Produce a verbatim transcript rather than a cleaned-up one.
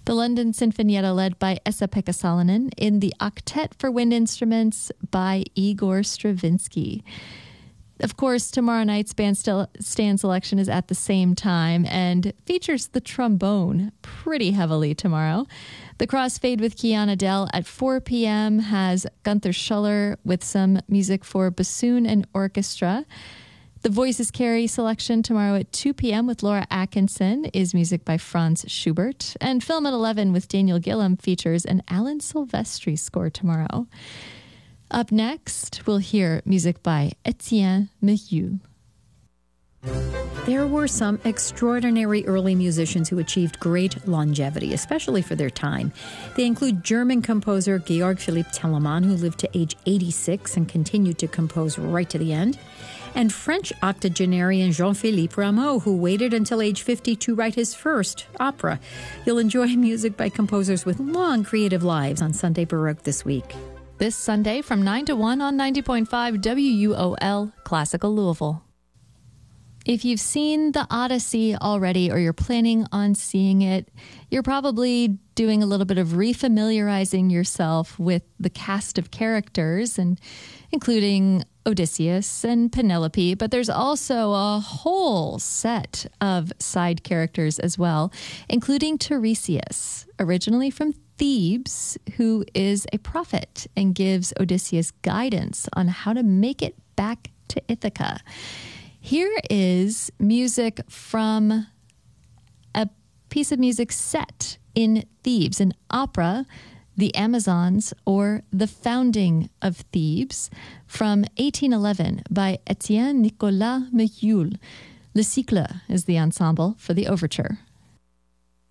The London Sinfonietta led by Esa-Pekka Salonen in the Octet for Wind Instruments by Igor Stravinsky. Of course, tomorrow night's bandstand selection is at the same time and features the trombone pretty heavily tomorrow. The Crossfade with Kiana Dell at four p.m. has Gunther Schuller with some music for bassoon and orchestra. The Voices Carry selection tomorrow at two p.m. with Laura Atkinson is music by Franz Schubert. And Film at eleven with Daniel Gillam features an Alan Silvestri score tomorrow. Up next, we'll hear music by Etienne Mehulle. There were some extraordinary early musicians who achieved great longevity, especially for their time. They include German composer Georg Philipp Telemann, who lived to age eighty-six and continued to compose right to the end, and French octogenarian Jean-Philippe Rameau, who waited until age fifty to write his first opera. You'll enjoy music by composers with long creative lives on Sunday Baroque this week. This Sunday from nine to one on ninety point five W U O L, Classical Louisville. If you've seen The Odyssey already or you're planning on seeing it, you're probably doing a little bit of refamiliarizing yourself with the cast of characters, and including Odysseus and Penelope, but there's also a whole set of side characters as well, including Tiresias, originally from Thebes, who is a prophet and gives Odysseus guidance on how to make it back to Ithaca. Here is music from a piece of music set in Thebes, an opera, The Amazons, or The Founding of Thebes, from eighteen eleven by Etienne Nicolas Mehulle. Le Cycle is the ensemble for the overture.